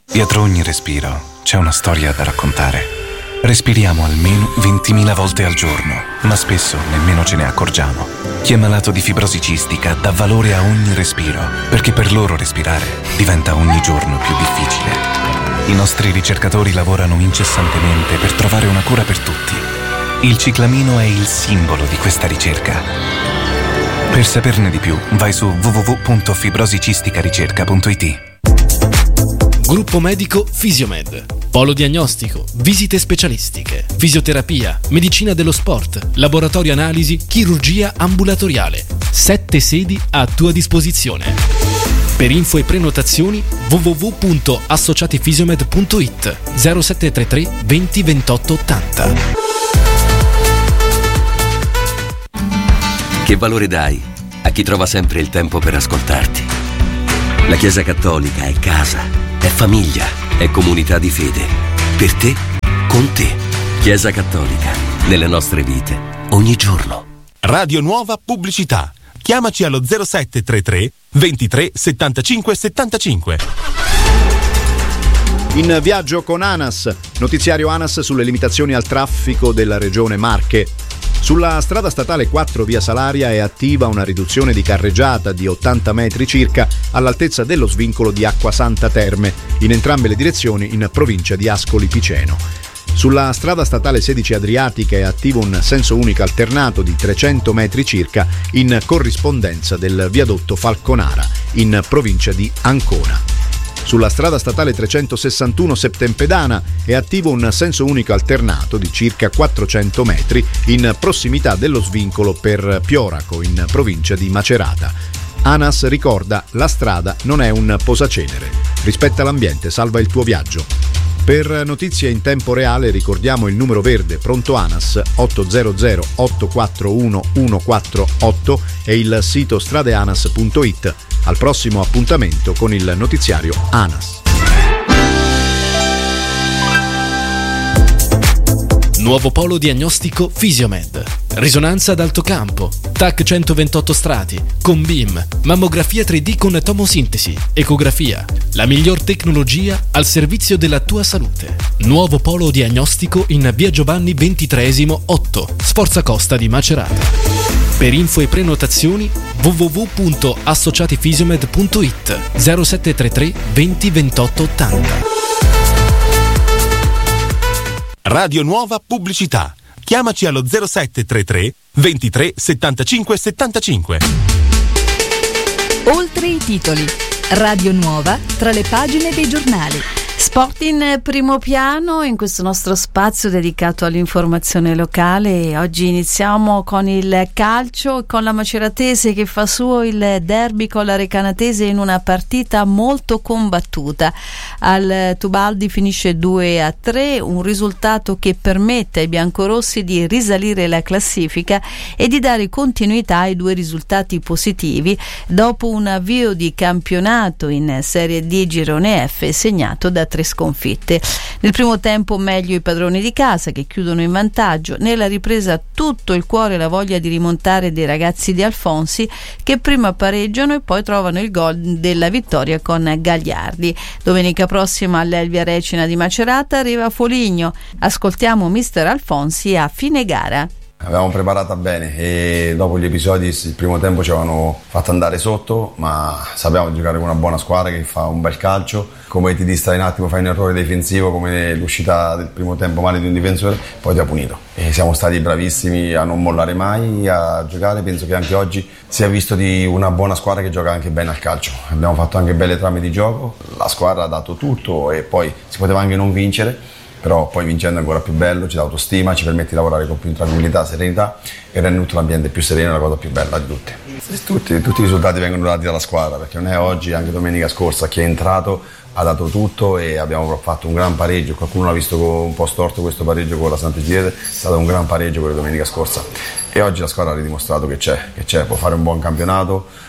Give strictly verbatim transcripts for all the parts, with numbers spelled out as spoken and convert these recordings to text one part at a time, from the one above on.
Dietro ogni respiro c'è una storia da raccontare. Respiriamo almeno ventimila volte al giorno, ma spesso nemmeno ce ne accorgiamo. Chi è malato di fibrosi cistica dà valore a ogni respiro, perché per loro respirare diventa ogni giorno più difficile. I nostri ricercatori lavorano incessantemente per trovare una cura per tutti. Il ciclamino è il simbolo di questa ricerca. Per saperne di più, vai su w w w punto fibrosicisticaricerca punto i t. Gruppo medico Fisiomed. Polo diagnostico, visite specialistiche, fisioterapia, medicina dello sport, laboratorio analisi, chirurgia ambulatoriale. Sette sedi a tua disposizione. Per info e prenotazioni w w w punto associatifisiomed punto i t zero sette tre tre venti ventotto ottanta. Che valore dai a chi trova sempre il tempo per ascoltarti? La Chiesa Cattolica è casa, è famiglia, è comunità di fede. Per te, con te. Chiesa Cattolica, nelle nostre vite, ogni giorno. Radio Nuova Pubblicità. Chiamaci allo zero sette tre tre ventitré settantacinque settantacinque. In viaggio con ANAS, notiziario ANAS sulle limitazioni al traffico della regione Marche. Sulla strada statale quattro via Salaria è attiva una riduzione di carreggiata di ottanta metri circa all'altezza dello svincolo di Acquasanta Terme, in entrambe le direzioni in provincia di Ascoli Piceno. Sulla strada statale sedici Adriatica è attivo un senso unico alternato di trecento metri circa in corrispondenza del viadotto Falconara, in provincia di Ancona. Sulla strada statale trecentosessantuno Septempedana è attivo un senso unico alternato di circa quattrocento metri in prossimità dello svincolo per Pioraco, in provincia di Macerata. ANAS ricorda: la strada non è un posacenere. Rispetta l'ambiente, salva il tuo viaggio. Per notizie in tempo reale ricordiamo il numero verde pronto ANAS otto zero zero otto quattro uno uno quattro otto e il sito stradeanas punto i t. Al prossimo appuntamento con il notiziario ANAS. Nuovo polo diagnostico Fisiomed. Risonanza ad alto campo, T A C centoventotto strati, con B I M, mammografia tre D con tomosintesi, ecografia. La miglior tecnologia al servizio della tua salute. Nuovo polo diagnostico in via Giovanni ventitreesimo otto, Sforza Costa di Macerata. Per info e prenotazioni w w w punto associatifisiomed punto i t zero sette tre tre venti ventotto ottanta. Radio Nuova Pubblicità. Chiamaci allo zero sette tre tre ventitré settantacinque settantacinque. Oltre i titoli. Radio Nuova tra le pagine dei giornali. Sport in primo piano in questo nostro spazio dedicato all'informazione locale. Oggi iniziamo con il calcio, con la Maceratese che fa suo il derby con la Recanatese in una partita molto combattuta. Al Tubaldi finisce due a tre, un risultato che permette ai biancorossi di risalire la classifica e di dare continuità ai due risultati positivi dopo un avvio di campionato in Serie D Girone F segnato da tre sconfitte. Nel primo tempo meglio i padroni di casa che chiudono in vantaggio, nella ripresa tutto il cuore e la voglia di rimontare dei ragazzi di Alfonsi che prima pareggiano e poi trovano il gol della vittoria con Gagliardi. Domenica prossima all'Elvia Recina di Macerata arriva Foligno. Ascoltiamo mister Alfonsi a fine gara. Avevamo preparata bene e dopo gli episodi il primo tempo ci avevano fatto andare sotto, ma sappiamo giocare con una buona squadra che fa un bel calcio. Come ti distrai un attimo, fai un errore difensivo come l'uscita del primo tempo male di un difensore, poi ti ha punito. E siamo stati bravissimi a non mollare mai, a giocare. Penso che anche oggi si è visto di una buona squadra che gioca anche bene al calcio. Abbiamo fatto anche belle trame di gioco, la squadra ha dato tutto e poi si poteva anche non vincere. Però poi vincendo è ancora più bello, ci dà autostima, ci permette di lavorare con più tranquillità, serenità e rende tutto l'ambiente più sereno, la cosa più bella di tutte. Tutti, tutti i risultati vengono dati dalla squadra, perché non è oggi, anche domenica scorsa, chi è entrato ha dato tutto e abbiamo fatto un gran pareggio. Qualcuno l'ha visto un po' storto questo pareggio con la Sant'Egidiade, è stato un gran pareggio quello domenica scorsa e oggi la squadra ha ridimostrato che c'è, che c'è, può fare un buon campionato,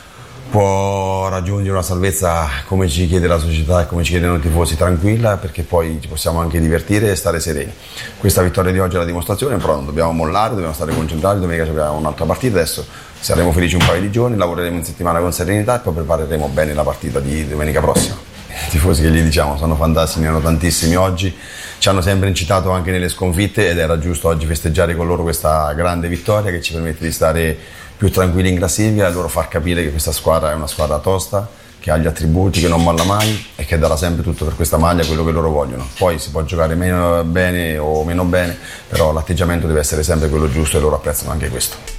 può raggiungere una salvezza come ci chiede la società e come ci chiedono i tifosi, tranquilla, perché poi ci possiamo anche divertire e stare sereni. Questa vittoria di oggi è la dimostrazione, però non dobbiamo mollare, dobbiamo stare concentrati. Domenica abbiamo un'altra partita, adesso saremo felici un paio di giorni, lavoreremo in settimana con serenità e poi prepareremo bene la partita di domenica prossima. tifosi che gli diciamo, sono fantastici, ne hanno tantissimi oggi, ci hanno sempre incitato anche nelle sconfitte ed era giusto oggi festeggiare con loro questa grande vittoria che ci permette di stare più tranquilli in classifica e a loro far capire che questa squadra è una squadra tosta, che ha gli attributi, che non molla mai e che darà sempre tutto per questa maglia, quello che loro vogliono. Poi si può giocare meno bene o meno bene, però l'atteggiamento deve essere sempre quello giusto e loro apprezzano anche questo.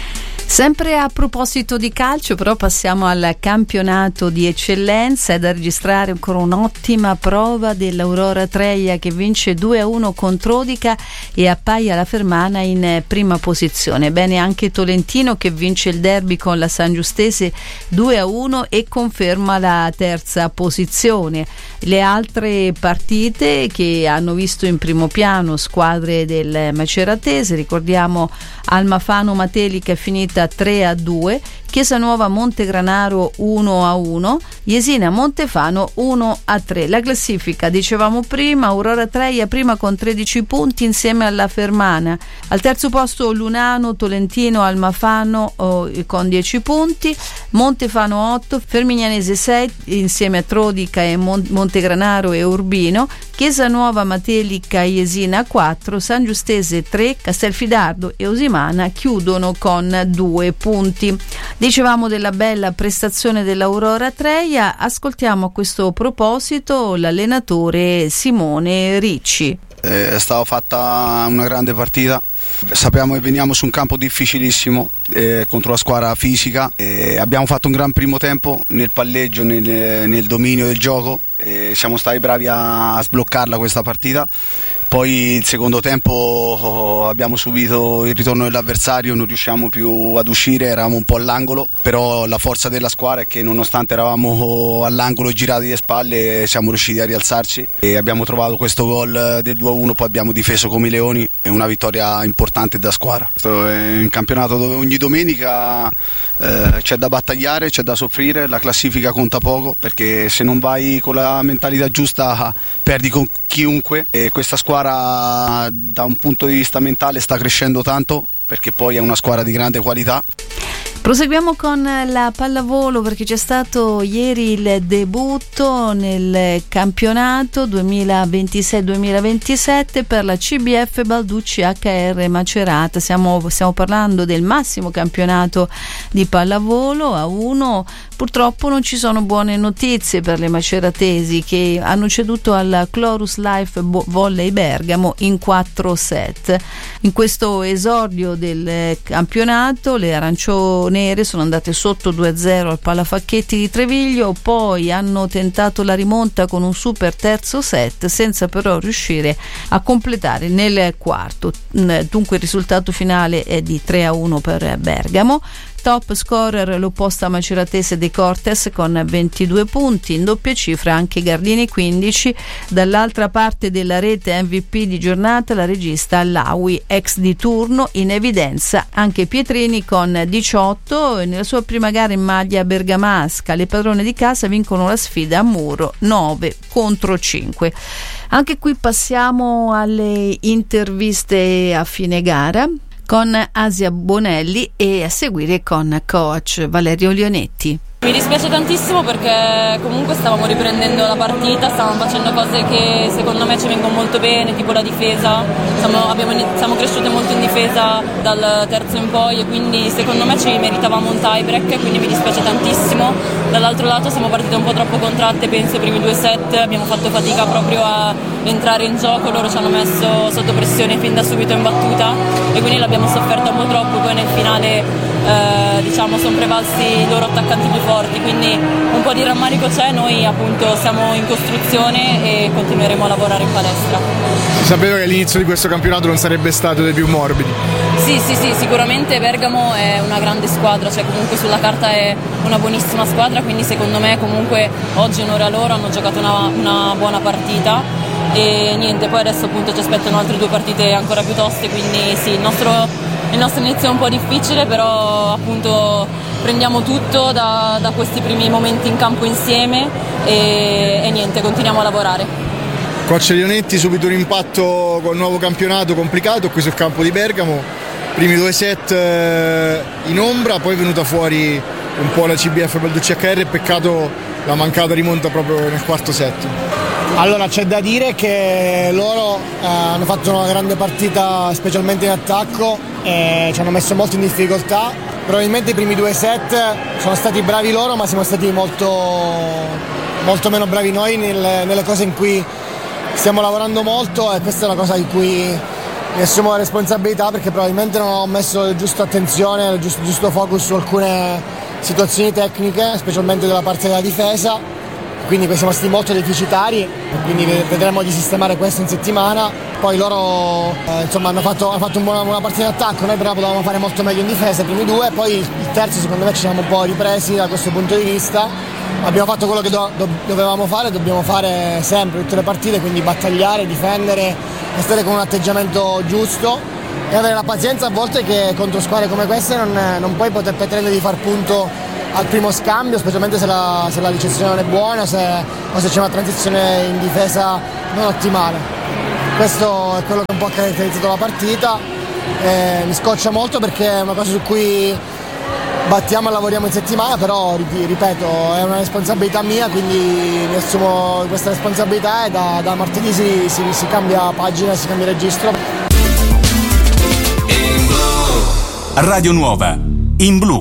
Sempre a proposito di calcio, però passiamo al campionato di eccellenza. È da registrare ancora un'ottima prova dell'Aurora Treia che vince due a uno con Trodica e appaia la Fermana in prima posizione. Bene anche Tolentino che vince il derby con la San Giustese due a uno e conferma la terza posizione. Le altre partite che hanno visto in primo piano squadre del Maceratese, ricordiamo Almafano Matelica è finita tre a due, Chiesanuova Montegranaro uno a uno, Jesina Montefano uno a tre. La classifica, dicevamo prima, Aurora Treia prima con tredici punti insieme alla Fermana, al terzo posto Lunano, Tolentino, Almafano oh, con dieci punti, Montefano otto, Fermignanese sei insieme a Trodica e Mon- Montegranaro e Urbino, Chiesanuova Matelica e Jesina quattro, San Giustese tre, Castelfidardo e Osimana chiudono con due punti. Dicevamo della bella prestazione dell'Aurora Treia, ascoltiamo a questo proposito l'allenatore Simone Ricci. È stata fatta una grande partita, sappiamo che veniamo su un campo difficilissimo eh, contro una squadra fisica, eh, abbiamo fatto un gran primo tempo nel palleggio, nel, nel dominio del gioco, eh, siamo stati bravi a sbloccarla questa partita. Poi il secondo tempo abbiamo subito il ritorno dell'avversario, non riusciamo più ad uscire, eravamo un po' all'angolo, però la forza della squadra è che nonostante eravamo all'angolo girati di spalle siamo riusciti a rialzarci e abbiamo trovato questo gol del due a uno, poi abbiamo difeso come i leoni, è una vittoria importante da squadra. Questo è un campionato dove ogni domenica eh, c'è da battagliare, c'è da soffrire, la classifica conta poco perché se non vai con la mentalità giusta perdi con chiunque e questa squadra da un punto di vista mentale sta crescendo tanto perché poi è una squadra di grande qualità. Proseguiamo con la pallavolo perché c'è stato ieri il debutto nel campionato duemilaventisei duemilaventisette per la C B F Balducci H R Macerata. Stiamo, stiamo parlando del massimo campionato di pallavolo a uno. Purtroppo non ci sono buone notizie per le maceratesi che hanno ceduto al Clorus Life Volley Bergamo in quattro set. In questo esordio del campionato le arancio-nere sono andate sotto due a zero al Palafacchetti di Treviglio, poi hanno tentato la rimonta con un super terzo set senza però riuscire a completare nel quarto. Dunque il risultato finale è di tre a uno per Bergamo. Top scorer l'opposta maceratese De Cortes con ventidue punti, in doppia cifra anche Gardini quindici. Dall'altra parte della rete M V P di giornata la regista Laui, ex di turno, in evidenza anche Pietrini con diciotto. Nella sua prima gara in maglia bergamasca le padrone di casa vincono la sfida a muro nove contro cinque. Anche qui passiamo alle interviste a fine gara con Asia Bonelli e a seguire con coach Valerio Leonetti. Mi dispiace tantissimo perché comunque stavamo riprendendo la partita, stavamo facendo cose che secondo me ci vengono molto bene, tipo la difesa, siamo, abbiamo, siamo cresciute molto in difesa dal terzo in poi e quindi secondo me ci meritavamo un tie break, quindi mi dispiace tantissimo. Dall'altro lato siamo partite un po' troppo contratte, penso i primi due set, abbiamo fatto fatica proprio a entrare in gioco, loro ci hanno messo sotto pressione fin da subito in battuta e quindi l'abbiamo sofferta un po' troppo, poi nel finale eh, diciamo sono prevalsi i loro attaccanti più forti, quindi un po' di rammarico c'è, noi appunto siamo in costruzione e continueremo a lavorare in palestra. Si sapeva che l'inizio di questo campionato non sarebbe stato dei più morbidi? Sì, sì, sì, sicuramente Bergamo è una grande squadra, cioè comunque sulla carta è una buonissima squadra, quindi secondo me comunque oggi onore a loro, hanno giocato una, una buona partita e niente, poi adesso appunto ci aspettano altre due partite ancora più toste, quindi sì, il nostro Il nostro inizio è un po' difficile, però appunto prendiamo tutto da, da questi primi momenti in campo insieme e, e niente, continuiamo a lavorare. Coach Leonetti, subito un impatto col nuovo campionato complicato qui sul campo di Bergamo, primi due set in ombra, poi è venuta fuori un po' la C B F Balducci H R, peccato la mancata rimonta proprio nel quarto set. Allora c'è da dire che loro eh, hanno fatto una grande partita, specialmente in attacco, e ci hanno messo molto in difficoltà. Probabilmente i primi due set sono stati bravi loro, ma siamo stati molto, molto meno bravi noi nel, nelle cose in cui stiamo lavorando molto, e questa è una cosa di cui mi assumo la responsabilità, perché probabilmente non ho messo la giusta attenzione, il giusto, giusto focus su alcune situazioni tecniche, specialmente della parte della difesa, quindi siamo stati molto deficitari, quindi vedremo di sistemare questo in settimana. Poi loro eh, insomma hanno fatto, hanno fatto una buona, buona partita in attacco, noi però potevamo fare molto meglio in difesa i primi due, poi il terzo secondo me ci siamo un po' ripresi da questo punto di vista, abbiamo fatto quello che do, do, dovevamo fare, dobbiamo fare sempre tutte le partite, quindi battagliare, difendere e stare con un atteggiamento giusto e avere la pazienza a volte che contro squadre come queste non, non puoi poter pretendere di far punto al primo scambio, specialmente se la, se la ricezione non è buona o se, o se c'è una transizione in difesa non ottimale. Questo è quello che un po' ha caratterizzato la partita, e mi scoccia molto perché è una cosa su cui battiamo e lavoriamo in settimana, però ripeto è una responsabilità mia, quindi mi assumo questa responsabilità e da, da martedì si, si, si cambia pagina, si cambia registro. Radio Nuova in blu.